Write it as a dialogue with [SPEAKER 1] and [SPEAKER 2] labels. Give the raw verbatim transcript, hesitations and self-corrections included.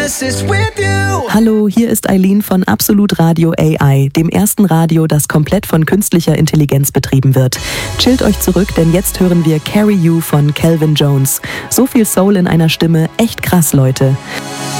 [SPEAKER 1] Genesis with you.
[SPEAKER 2] Hallo, hier ist Eileen von Absolut Radio A I, dem ersten Radio, das komplett von künstlicher Intelligenz betrieben wird. Chillt euch zurück, denn jetzt hören wir Carry You von Calvin Jones. So viel Soul in einer Stimme, echt krass, Leute.